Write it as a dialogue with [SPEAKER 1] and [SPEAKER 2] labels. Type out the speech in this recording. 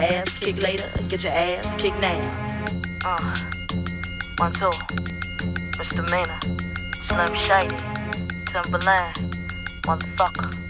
[SPEAKER 1] Ass kick later, get your ass kicked now.
[SPEAKER 2] 1, 2, Mr. Mina, Slim Shady, Timberland, motherfucker.